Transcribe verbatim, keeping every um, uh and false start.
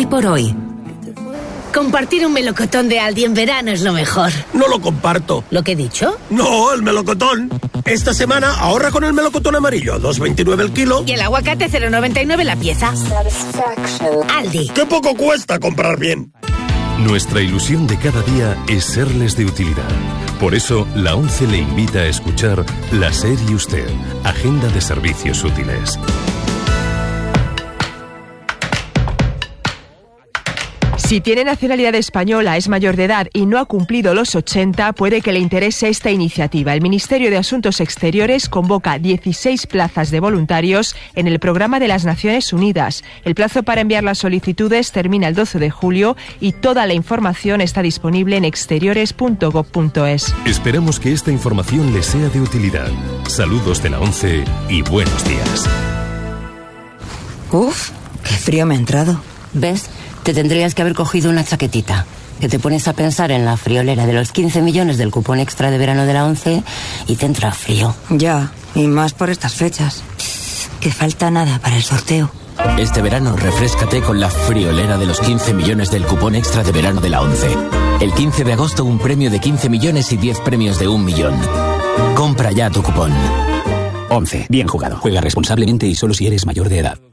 hoy por hoy. Compartir un melocotón de Aldi en verano es lo mejor. No lo comparto. ¿Lo que he dicho? No, el melocotón. Esta semana ahorra con el melocotón amarillo, dos veintinueve el kilo. Y el aguacate cero noventa y nueve la pieza. Aldi. ¡Qué poco cuesta comprar bien! Nuestra ilusión de cada día es serles de utilidad. Por eso, la ONCE le invita a escuchar La SER y Usted, Agenda de Servicios Útiles. Si tiene nacionalidad española, es mayor de edad y no ha cumplido los ochenta, puede que le interese esta iniciativa. El Ministerio de Asuntos Exteriores convoca dieciséis plazas de voluntarios en el programa de las Naciones Unidas. El plazo para enviar las solicitudes termina el doce de julio y toda la información está disponible en exteriores punto gob punto es. Esperamos que esta información le sea de utilidad. Saludos de la ONCE y buenos días. Uf, qué frío me ha entrado. ¿Ves? Te tendrías que haber cogido una chaquetita. Que te pones a pensar en la friolera de los quince millones del cupón extra de verano de la ONCE y te entra frío. Ya, y más por estas fechas. Que falta nada para el sorteo. Este verano refréscate con la friolera de los quince millones del cupón extra de verano de la ONCE. El quince de agosto un premio de quince millones y diez premios de un millón. Compra ya tu cupón. ONCE. Bien jugado. Juega responsablemente y solo si eres mayor de edad.